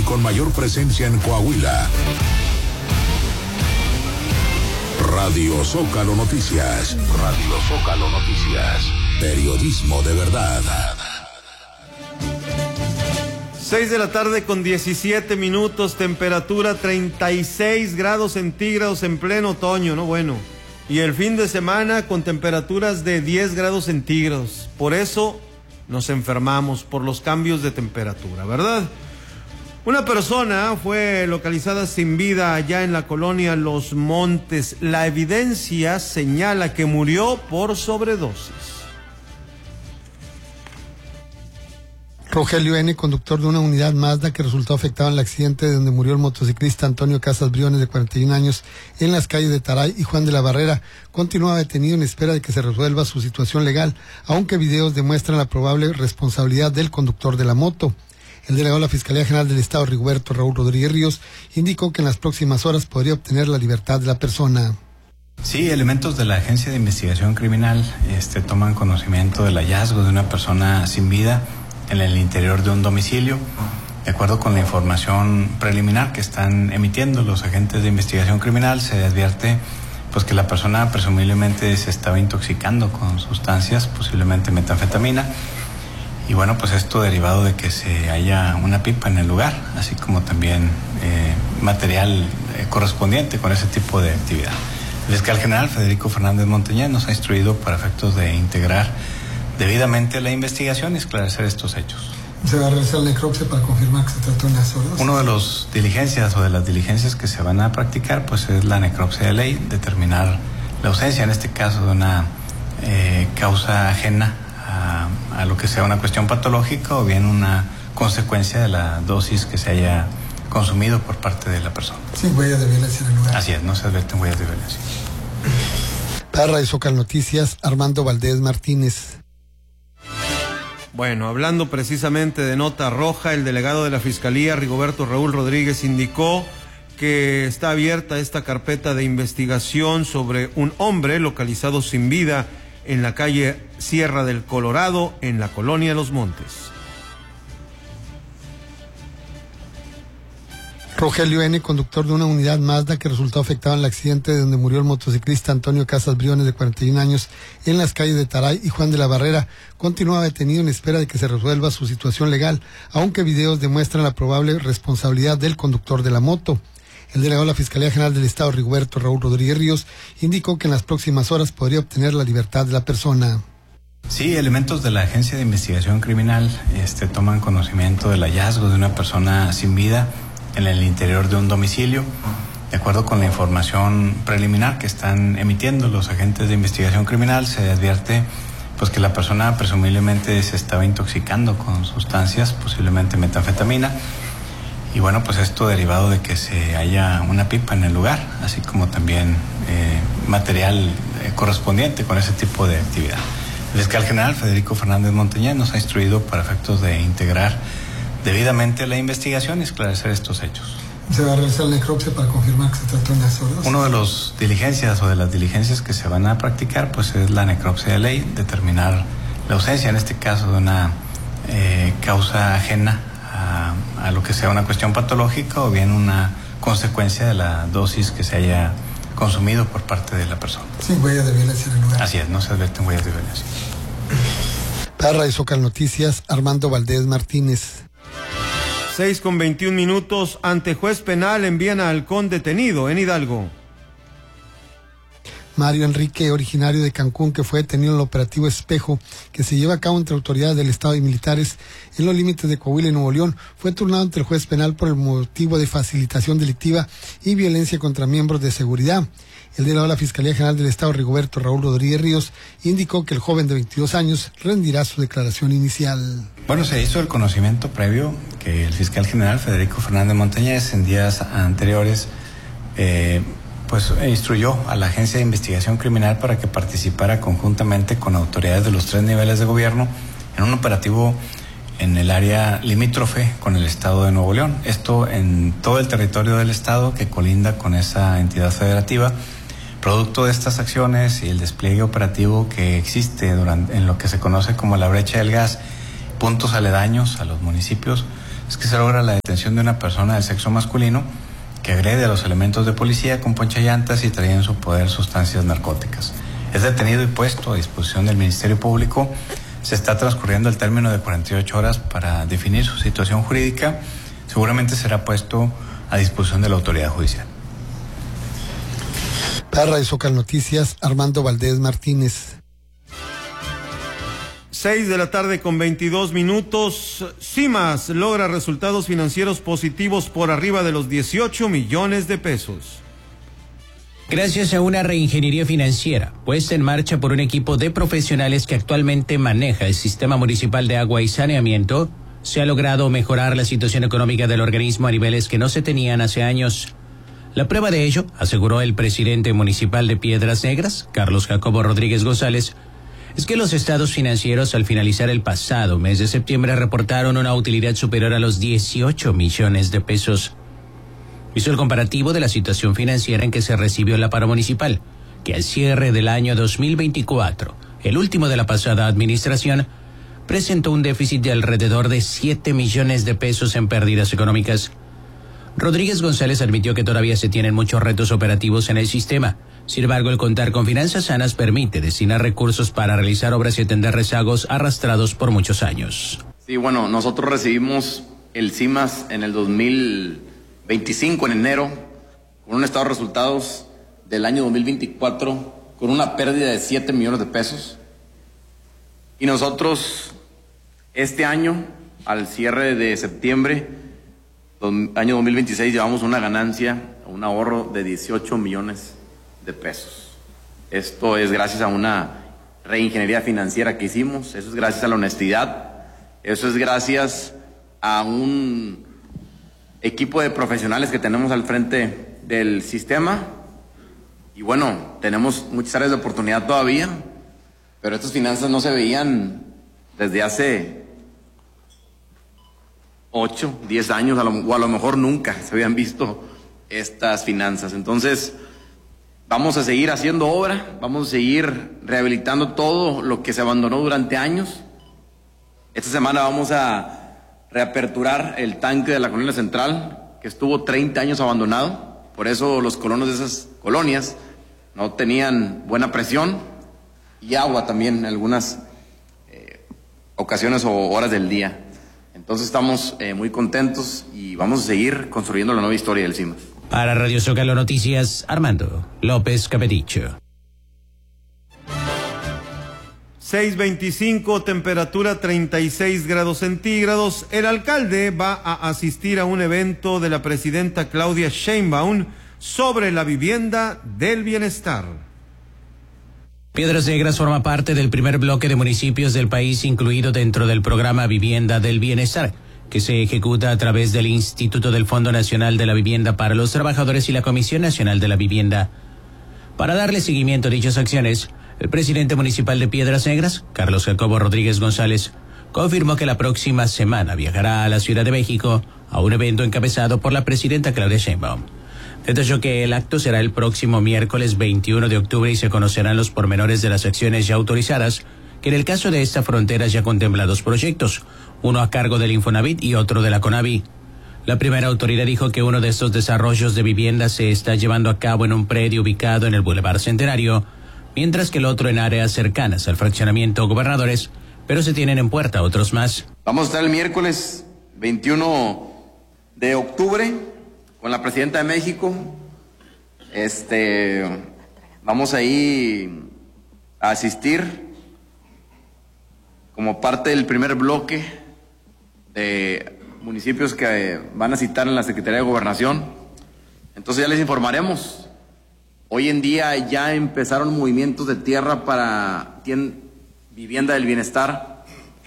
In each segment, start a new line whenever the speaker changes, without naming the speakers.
con mayor presencia en Coahuila. Radio Zócalo Noticias. Radio Zócalo Noticias. Periodismo de verdad.
6 de la tarde con 17 minutos, temperatura 36 grados centígrados en pleno otoño, ¿no? Bueno, y el fin de semana con temperaturas de 10 grados centígrados. Por eso nos enfermamos, por los cambios de temperatura, ¿verdad? Una persona fue localizada sin vida allá en la colonia Los Montes. La evidencia señala que murió por sobredosis.
Rogelio N., conductor de una unidad Mazda que resultó afectado en el accidente donde murió el motociclista Antonio Casas Briones, de 41 años, en las calles de Taray y Juan de la Barrera, continúa detenido en espera de que se resuelva su situación legal, aunque videos demuestran la probable responsabilidad del conductor de la moto. El delegado de la Fiscalía General del Estado, Rigoberto Raúl Rodríguez Ríos, indicó que en las próximas horas podría obtener la libertad de la persona.
Sí, elementos de la Agencia de Investigación Criminal toman conocimiento del hallazgo de una persona sin vida en el interior de un domicilio. De acuerdo con la información preliminar que están emitiendo los agentes de investigación criminal, se advierte pues que la persona presumiblemente se estaba intoxicando con sustancias, posiblemente metanfetamina, y bueno, pues esto derivado de que se halla una pipa en el lugar, así como también material correspondiente con ese tipo de actividad. El fiscal general Federico Fernández Montañez nos ha instruido para efectos de integrar debidamente la investigación y esclarecer estos hechos.
¿Se va a realizar la necropsia para confirmar que se trató de una sobredosis?
Uno de las diligencias que se van a practicar pues es la necropsia de ley, determinar la ausencia, en este caso, de una causa ajena a lo que sea una cuestión patológica o bien una consecuencia de la dosis que se haya consumido por parte de la persona.
Sin huellas de violencia en el lugar.
Así es, no se advierten huellas de violencia.
Para Radio Zócalo Noticias, Armando Valdés Martínez.
Bueno, hablando precisamente de nota roja, el delegado de la Fiscalía, Rigoberto Raúl Rodríguez, indicó que está abierta esta carpeta de investigación sobre un hombre localizado sin vida en la calle Sierra del Colorado, en la colonia Los Montes.
Rogelio N., conductor de una unidad Mazda que resultó afectado en el accidente donde murió el motociclista Antonio Casas Briones, de 41 años, en las calles de Taray y Juan de la Barrera, continúa detenido en espera de que se resuelva su situación legal, aunque videos demuestran la probable responsabilidad del conductor de la moto. El delegado de la Fiscalía General del Estado, Rigoberto Raúl Rodríguez Ríos, indicó que en las próximas horas podría obtener la libertad de la persona.
Sí, elementos de la Agencia de Investigación Criminal toman conocimiento del hallazgo de una persona sin vida en el interior de un domicilio. De acuerdo con la información preliminar que están emitiendo los agentes de investigación criminal, se advierte pues que la persona presumiblemente se estaba intoxicando con sustancias, posiblemente metanfetamina, y bueno, pues esto derivado de que se halla una pipa en el lugar, así como también material correspondiente con ese tipo de actividad. El fiscal general Federico Fernández Montañez nos ha instruido para efectos de integrar debidamente la investigación y esclarecer estos hechos.
¿Se va a realizar la necropsia para confirmar que se trató de una sobredosis?
Uno de las diligencias que se van a practicar pues es la necropsia de ley, determinar la ausencia, en este caso, de una causa ajena a lo que sea una cuestión patológica o bien una consecuencia de la dosis que se haya consumido por parte de la persona.
Sin huellas de violencia en el lugar.
Así es, no se advierten huellas de violencia.
Para Radio Zócalo Noticias, Armando Valdés Martínez.
6:21, ante juez penal envían a Halcón detenido en Hidalgo.
Mario Enrique, originario de Cancún, que fue detenido en el operativo Espejo, que se lleva a cabo entre autoridades del Estado y militares en los límites de Coahuila y Nuevo León, fue turnado ante el juez penal por el motivo de facilitación delictiva y violencia contra miembros de seguridad. El delegado de la Fiscalía General del Estado, Rigoberto Raúl Rodríguez Ríos, indicó que el joven de 22 años rendirá su declaración inicial.
Bueno, se hizo el conocimiento previo que el fiscal general Federico Fernández Montañez en días anteriores instruyó a la Agencia de Investigación Criminal para que participara conjuntamente con autoridades de los 3 niveles de gobierno en un operativo en el área limítrofe con el Estado de Nuevo León. Esto en todo el territorio del Estado que colinda con esa entidad federativa. Producto de estas acciones y el despliegue operativo que existe en lo que se conoce como la brecha del gas, puntos aledaños a los municipios, es que se logra la detención de una persona del sexo masculino que agrede a los elementos de policía con ponchallantas y traía en su poder sustancias narcóticas. Es detenido y puesto a disposición del Ministerio Público. Se está transcurriendo el término de 48 horas para definir su situación jurídica. Seguramente será puesto a disposición de la autoridad judicial.
Para Radio Zócalo Noticias, Armando Valdés Martínez.
6 de la tarde con 22 minutos. CIMAS logra resultados financieros positivos por arriba de los 18 millones de pesos.
Gracias a una reingeniería financiera puesta en marcha por un equipo de profesionales que actualmente maneja el sistema municipal de agua y saneamiento, se ha logrado mejorar la situación económica del organismo a niveles que no se tenían hace años. La prueba de ello, aseguró el presidente municipal de Piedras Negras, Carlos Jacobo Rodríguez González, es que los estados financieros al finalizar el pasado mes de septiembre reportaron una utilidad superior a los 18 millones de pesos. Hizo el comparativo de la situación financiera en que se recibió la paro municipal, que al cierre del año 2024, el último de la pasada administración, presentó un déficit de alrededor de 7 millones de pesos en pérdidas económicas. Rodríguez González admitió que todavía se tienen muchos retos operativos en el sistema. Sin embargo, el contar con finanzas sanas permite destinar recursos para realizar obras y atender rezagos arrastrados por muchos años.
Sí, bueno, nosotros recibimos el CIMAS en el 2025, en enero, con un estado de resultados del año 2024, con una pérdida de 7 millones de pesos. Y nosotros, este año, al cierre de septiembre, año 2026, llevamos una ganancia, un ahorro de 18 millones de pesos. Esto es gracias a una reingeniería financiera que hicimos, eso es gracias a la honestidad, eso es gracias a un equipo de profesionales que tenemos al frente del sistema. Y bueno, tenemos muchas áreas de oportunidad todavía, pero estas finanzas no se veían desde hace 8, 10 años, o a lo mejor nunca se habían visto estas finanzas. Entonces, vamos a seguir haciendo obra, vamos a seguir rehabilitando todo lo que se abandonó durante años. Esta semana vamos a reaperturar el tanque de la colonia central, que estuvo 30 años abandonado. Por eso los colonos de esas colonias no tenían buena presión y agua también en algunas ocasiones o horas del día. Entonces estamos muy contentos y vamos a seguir construyendo la nueva historia del CIMAS.
Para Radio Zócalo Noticias, Armando López Capeticho.
6:25, temperatura 36 grados centígrados. El alcalde va a asistir a un evento de la presidenta Claudia Sheinbaum sobre la vivienda del bienestar.
Piedras Negras forma parte del primer bloque de municipios del país incluido dentro del programa Vivienda del Bienestar, que se ejecuta a través del Instituto del Fondo Nacional de la Vivienda para los Trabajadores y la Comisión Nacional de la Vivienda. Para darle seguimiento a dichas acciones, el presidente municipal de Piedras Negras, Carlos Jacobo Rodríguez González, confirmó que la próxima semana viajará a la Ciudad de México a un evento encabezado por la presidenta Claudia Sheinbaum. Detalló que el acto será el próximo miércoles 21 de octubre y se conocerán los pormenores de las acciones ya autorizadas, que en el caso de esta frontera ya contempla 2 proyectos, uno a cargo del Infonavit y otro de la CONAVI. La primera autoridad dijo que uno de estos desarrollos de vivienda se está llevando a cabo en un predio ubicado en el Boulevard Centenario, mientras que el otro en áreas cercanas al fraccionamiento Gobernadores, pero se tienen en puerta otros más.
Vamos a estar el miércoles 21 de octubre con la presidenta de México. Vamos ahí a asistir como parte del primer bloque de municipios que van a citar en la Secretaría de Gobernación. Entonces ya les informaremos. Hoy en día ya empezaron movimientos de tierra para vivienda del bienestar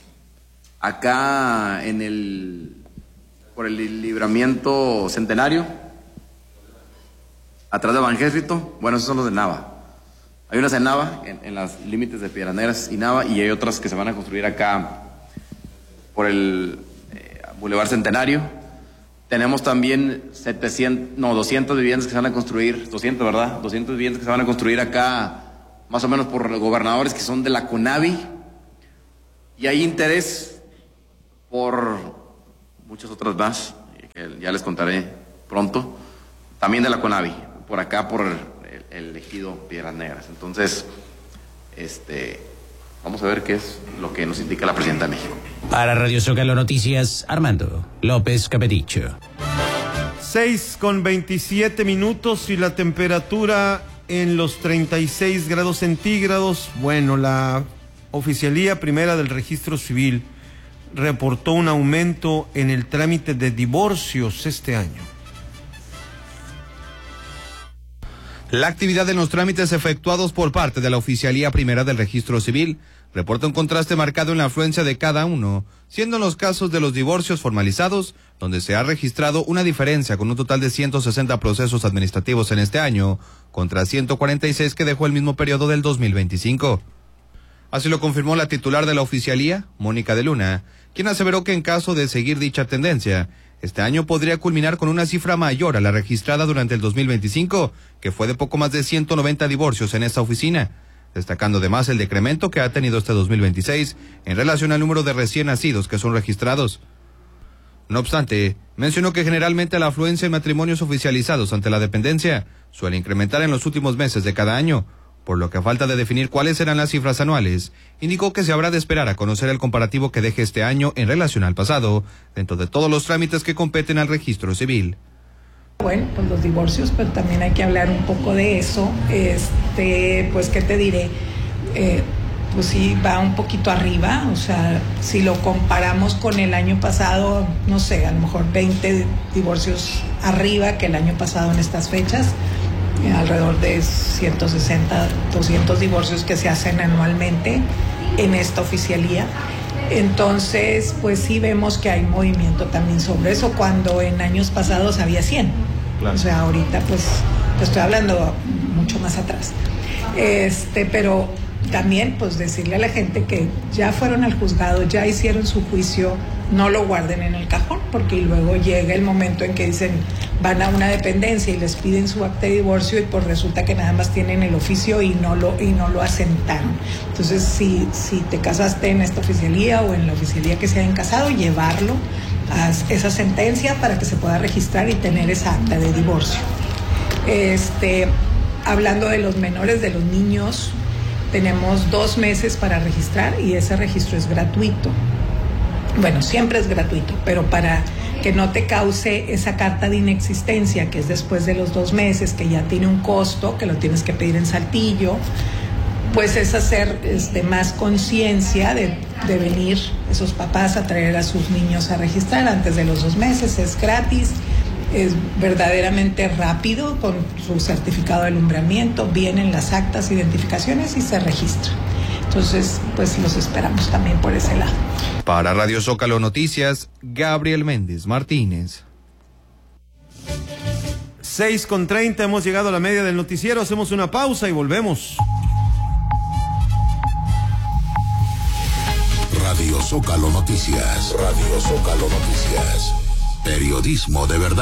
acá por el libramiento Centenario, atrás de Evangélico. Bueno, esos son los de Nava. Hay unas en Nava, en los límites de Piedras Negras y Nava, y hay otras que se van a construir acá por el Boulevard Centenario. Tenemos también 200 viviendas que se van a construir, 200, ¿verdad? 200 viviendas que se van a construir acá, más o menos por Gobernadores, que son de la CONAVI. Y hay interés por muchas otras más, que ya les contaré pronto, también de la CONAVI, por acá, por el ejido Piedras Negras. Entonces, vamos a ver qué es lo que nos indica la Presidenta de México.
Para Radio Zócalo Noticias, Armando López Capedicho.
6:27 y la temperatura en los 36 grados centígrados. Bueno, la Oficialía Primera del Registro Civil reportó un aumento en el trámite de divorcios este año.
La actividad en los trámites efectuados por parte de la Oficialía Primera del Registro Civil reporta un contraste marcado en la afluencia de cada uno, siendo en los casos de los divorcios formalizados, donde se ha registrado una diferencia con un total de 160 procesos administrativos en este año, contra 146 que dejó el mismo periodo del 2025. Así lo confirmó la titular de la Oficialía, Mónica de Luna, quien aseveró que en caso de seguir dicha tendencia, este año podría culminar con una cifra mayor a la registrada durante el 2025, que fue de poco más de 190 divorcios en esta oficina, destacando además el decremento que ha tenido este 2026 en relación al número de recién nacidos que son registrados. No obstante, mencionó que generalmente la afluencia en matrimonios oficializados ante la dependencia suele incrementar en los últimos meses de cada año, por lo que a falta de definir cuáles serán las cifras anuales, indicó que se habrá de esperar a conocer el comparativo que deje este año en relación al pasado, dentro de todos los trámites que competen al registro civil.
Bueno, pues los divorcios, pero también hay que hablar un poco de eso. Pues, ¿qué te diré? Pues sí, va un poquito arriba, o sea, si lo comparamos con el año pasado, no sé, a lo mejor 20 divorcios arriba que el año pasado en estas fechas, alrededor de 160, 200 divorcios que se hacen anualmente en esta oficialía. Entonces, pues sí vemos que hay movimiento también sobre eso, cuando en años pasados había 100. Claro. O sea, ahorita pues estoy hablando mucho más atrás. Pero también pues decirle a la gente que ya fueron al juzgado, ya hicieron su juicio, no lo guarden en el cajón, porque luego llega el momento en que dicen, van a una dependencia y les piden su acta de divorcio y pues resulta que nada más tienen el oficio y no lo asentaron. Entonces, si te casaste en esta oficialía o en la oficialía que se hayan casado, llevarlo a esa sentencia para que se pueda registrar y tener esa acta de divorcio. Hablando de los menores, de los niños, tenemos 2 meses para registrar y ese registro es gratuito. Bueno, siempre es gratuito, pero para que no te cause esa carta de inexistencia, que es después de los 2 meses, que ya tiene un costo, que lo tienes que pedir en Saltillo, pues es hacer más conciencia de venir esos papás a traer a sus niños a registrar antes de los 2 meses. Es gratis, es verdaderamente rápido, con su certificado de alumbramiento, vienen las actas, identificaciones y se registra. Entonces, pues los esperamos también por ese lado.
Para Radio Zócalo Noticias, Gabriel Méndez Martínez.
6:30, hemos llegado a la media del noticiero, hacemos una pausa y volvemos.
Radio Zócalo Noticias. Radio Zócalo Noticias. Periodismo de verdad.